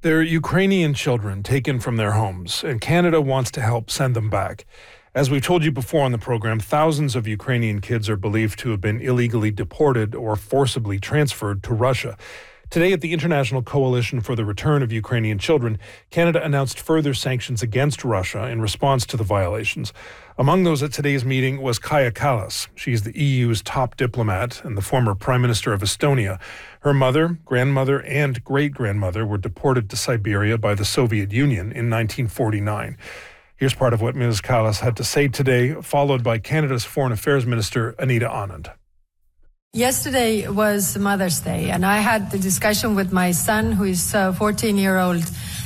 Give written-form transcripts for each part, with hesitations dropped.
They're Ukrainian children taken from their homes, and Canada wants to help send them back. As we've told you before on the program, thousands of Ukrainian kids are believed to have been illegally deported or forcibly transferred to Russia. Today, at the International Coalition for the Return of Ukrainian Children, Canada announced further sanctions against Russia in response to the violations. Among those at today's meeting was Kaja Kallas. She's the EU's top diplomat and the former Prime Minister of Estonia. Her mother, grandmother, and great-grandmother were deported to Siberia by the Soviet Union in 1949. Here's part of what Ms. Kallas had to say today, followed by Canada's Foreign Affairs Minister, Anita Anand. Yesterday was Mother's Day, and I had the discussion with my son, who is 14-year-old.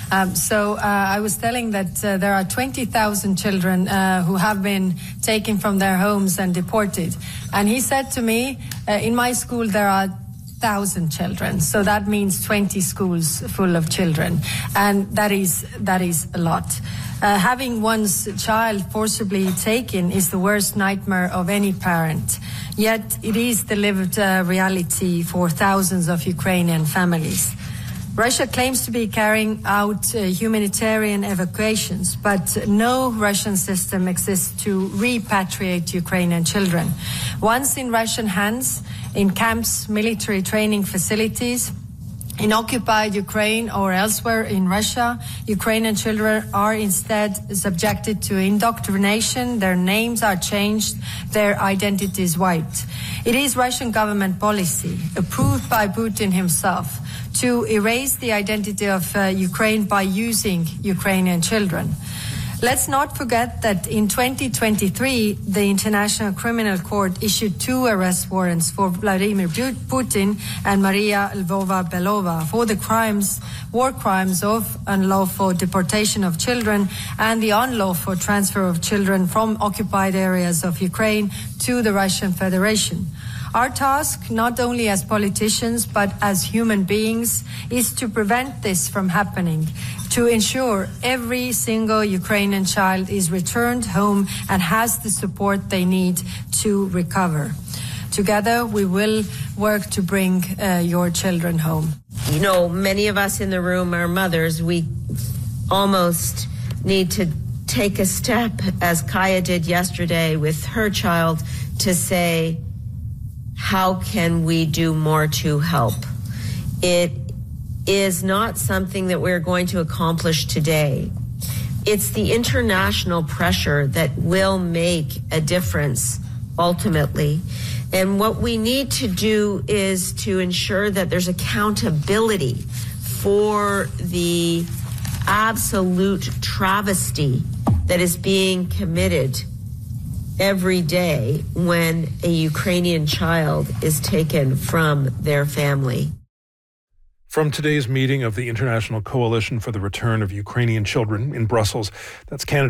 I was telling that there are 20,000 children who have been taken from their homes and deported. And he said to me, in my school there are 1,000 children. So that means 20 schools full of children. And that is a lot. Having one's child forcibly taken is the worst nightmare of any parent. Yet it is the lived reality for thousands of Ukrainian families. Russia claims to be carrying out humanitarian evacuations, but no Russian system exists to repatriate Ukrainian children. Once in Russian hands, in camps, military training facilities, in occupied Ukraine or elsewhere in Russia, Ukrainian children are instead subjected to indoctrination, their names are changed, their identity is wiped. It is Russian government policy, approved by Putin himself, to erase the identity of Ukraine by using Ukrainian children. Let's not forget that in 2023, the International Criminal Court issued 2 arrest warrants for Vladimir Putin and Maria Lvova-Belova for the war crimes of unlawful deportation of children and the unlawful transfer of children from occupied areas of Ukraine to the Russian Federation. Our task, not only as politicians, but as human beings, is to prevent this from happening, to ensure every single Ukrainian child is returned home and has the support they need to recover. Together, we will work to bring your children home. You know, many of us in the room are mothers. We almost need to take a step, as Kaja did yesterday with her child, to say, how can we do more to help? It is not something that we're going to accomplish today. It's the international pressure that will make a difference ultimately. And what we need to do is to ensure that there's accountability for the absolute travesty that is being committed every day when a Ukrainian child is taken from their family. From today's meeting of the International Coalition for the Return of Ukrainian Children in Brussels, that's Canada.